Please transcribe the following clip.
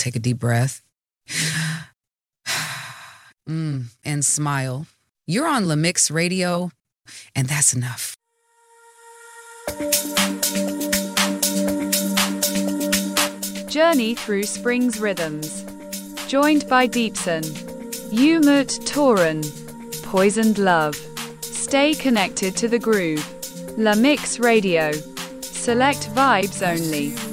take a deep breath. And smile. You're on La Mix Radio, and that's enough. Journey through Spring's rhythms. Joined by Deepson, Umut Toran, Poisoned Love. Stay connected to the groove. La Mix Radio. Select vibes only.